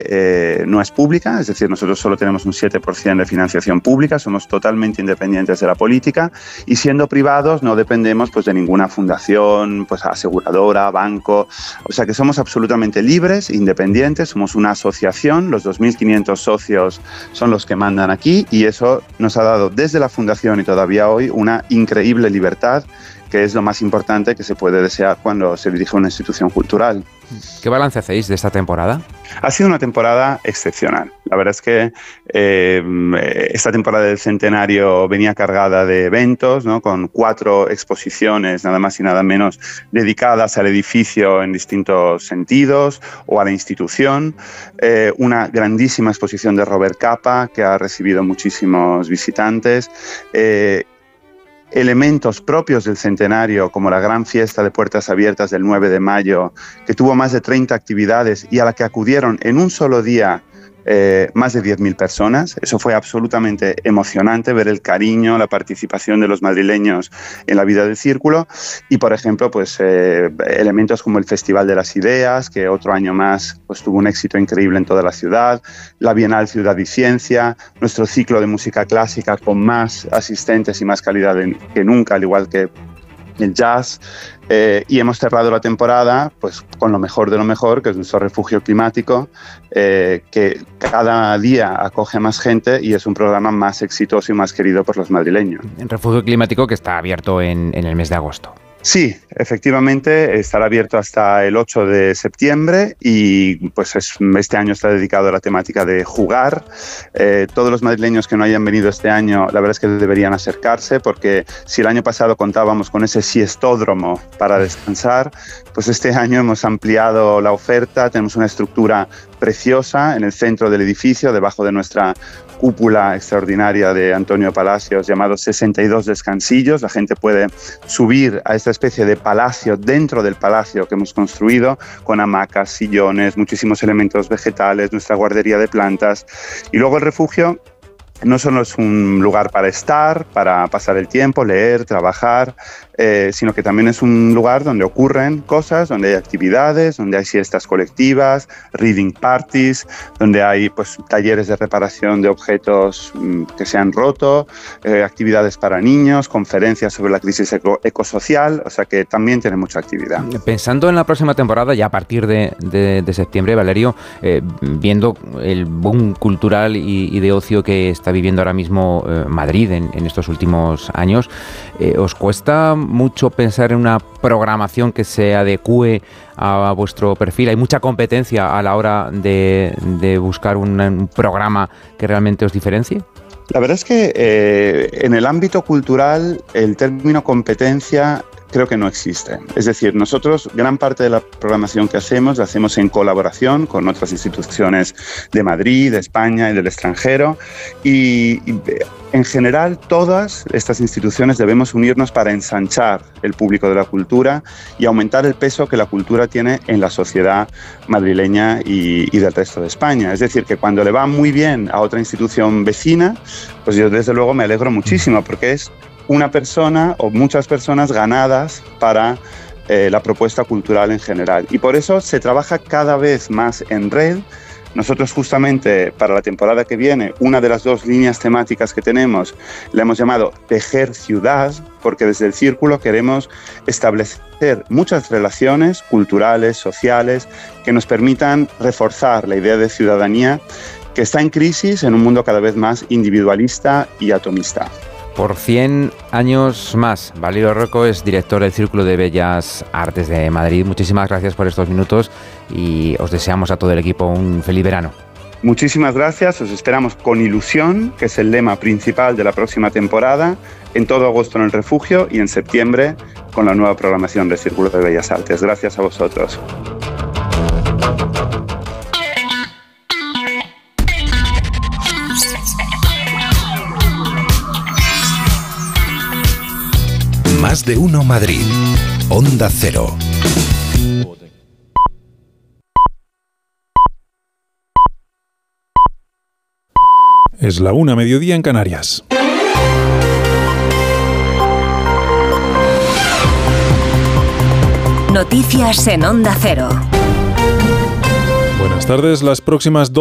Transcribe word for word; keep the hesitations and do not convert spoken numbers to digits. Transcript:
eh, no es pública, es decir, nosotros solo tenemos un siete por ciento de financiación pública, somos totalmente independientes de la política y siendo privados no dependemos pues, de ninguna fundación, pues, aseguradora, banco, o sea que somos absolutamente libres, independientes, somos una asociación, los dos mil quinientos socios son los que mandan aquí y eso nos ha dado desde la fundación y todavía hoy una increíble libertad, que es lo más importante que se puede desear cuando se dirige a una institución cultural. ¿Qué balance hacéis de esta temporada? Ha sido una temporada excepcional. La verdad es que eh, esta temporada del centenario venía cargada de eventos, ¿no? Con cuatro exposiciones, nada más y nada menos, dedicadas al edificio en distintos sentidos o a la institución. Eh, una grandísima exposición de Robert Capa, que ha recibido muchísimos visitantes. Eh, elementos propios del centenario, como la gran fiesta de puertas abiertas del nueve de mayo, que tuvo más de treinta actividades y a la que acudieron en un solo día eh, más de diez mil personas. Eso fue absolutamente emocionante, ver el cariño, la participación de los madrileños en la vida del Círculo. Y, por ejemplo, pues, eh, elementos como el Festival de las Ideas, que otro año más pues, tuvo un éxito increíble en toda la ciudad, la Bienal Ciudad y Ciencia, nuestro ciclo de música clásica con más asistentes y más calidad de, que nunca, al igual que el jazz, eh, y hemos cerrado la temporada pues, con lo mejor de lo mejor, que es nuestro refugio climático, eh, que cada día acoge más gente y es un programa más exitoso y más querido por los madrileños. El refugio climático que está abierto en, en el mes de agosto. Sí, efectivamente, estará abierto hasta el ocho de septiembre y pues es, este año está dedicado a la temática de jugar. Eh, todos los madrileños que no hayan venido este año, la verdad es que deberían acercarse, porque si el año pasado contábamos con ese siestódromo para descansar, pues este año hemos ampliado la oferta, tenemos una estructura preciosa en el centro del edificio, debajo de nuestra cúpula extraordinaria de Antonio Palacios, llamado sesenta y dos descansillos. La gente puede subir a esta especie de palacio dentro del palacio que hemos construido, con hamacas, sillones, muchísimos elementos vegetales, nuestra guardería de plantas. Y luego el refugio no solo es un lugar para estar, para pasar el tiempo, leer, trabajar, eh, sino que también es un lugar donde ocurren cosas, donde hay actividades, donde hay siestas colectivas, reading parties, donde hay pues, talleres de reparación de objetos mmm, que se han roto, eh, actividades para niños, conferencias sobre la crisis eco- ecosocial, o sea que también tiene mucha actividad. Pensando en la próxima temporada, ya a partir de, de, de septiembre, Valerio, eh, viendo el boom cultural y, y de ocio que está viviendo ahora mismo eh, Madrid en, en estos últimos años, eh, ¿os cuesta mucho pensar en una programación que se adecue a vuestro perfil? ¿Hay mucha competencia a la hora de, de buscar un, un programa que realmente os diferencie? La verdad es que eh, en el ámbito cultural el término competencia creo que no existe. Es decir, nosotros gran parte de la programación que hacemos la hacemos en colaboración con otras instituciones de Madrid, de España y del extranjero y, y en general todas estas instituciones debemos unirnos para ensanchar el público de la cultura y aumentar el peso que la cultura tiene en la sociedad madrileña y, y del resto de España. Es decir, que cuando le va muy bien a otra institución vecina, pues yo desde luego me alegro muchísimo porque es una persona o muchas personas ganadas para eh, la propuesta cultural en general. Y por eso se trabaja cada vez más en red. Nosotros justamente para la temporada que viene, una de las dos líneas temáticas que tenemos la hemos llamado Tejer Ciudad, porque desde el Círculo queremos establecer muchas relaciones culturales, sociales, que nos permitan reforzar la idea de ciudadanía que está en crisis en un mundo cada vez más individualista y atomista. Por cien años más, Valerio Roco es director del Círculo de Bellas Artes de Madrid. Muchísimas gracias por estos minutos y os deseamos a todo el equipo un feliz verano. Muchísimas gracias, os esperamos con ilusión, que es el lema principal de la próxima temporada, en todo agosto en el refugio y en septiembre con la nueva programación del Círculo de Bellas Artes. Gracias a vosotros. Más de uno Madrid. Onda Cero. Es la una, mediodía en Canarias. Noticias en Onda Cero. Buenas tardes. Las próximas